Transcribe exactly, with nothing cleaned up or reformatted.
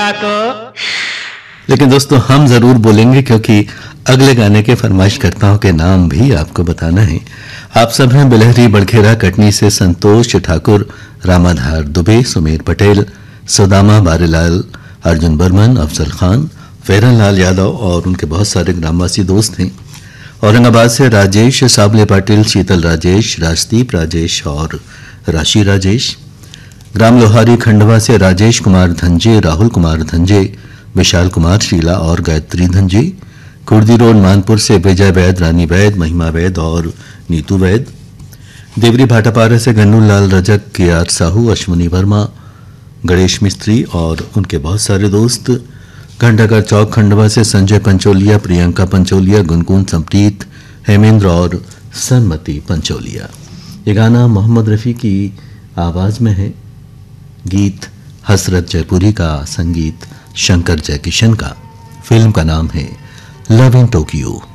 को। लेकिन दोस्तों हम जरूर बोलेंगे, क्योंकि अगले गाने के फरमाइश करताओं के नाम भी आपको बताना है। आप सब हैं बिलहरी बड़खेरा कटनी से संतोष ठाकुर, रामाधार दुबे, सुमेर पटेल, सुदामा बारीलाल, अर्जुन बर्मन, अफजल खान, फेरन लाल यादव और उनके बहुत सारे ग्रामवासी दोस्त हैं। औरंगाबाद से राजेश साबले पाटिल, शीतल राजेश, राजदीप राजेश और राशि राजेश। ग्राम लोहारी खंडवा से राजेश कुमार धंजे, राहुल कुमार धंजे, विशाल कुमार, शीला और गायत्री धंजे। कुर्दी रोड मानपुर से विजय वैद, रानी वैद, महिमा वैद और नीतू वैद। देवरी भाटापारा से गन्नू लाल रजक, के आर साहू, अश्विनी वर्मा, गणेश मिस्त्री और उनके बहुत सारे दोस्त। घंटाघर चौक खंडवा से संजय पंचोलिया, प्रियंका पंचोलिया, गुनगुन समप्रीत, हेमेंद्र और सन्मति पंचोलिया। ये गाना मोहम्मद रफ़ी की आवाज़ में है। गीत हसरत जयपुरी का, संगीत शंकर जयकिशन का। फिल्म का नाम है लव इन टोक्यो।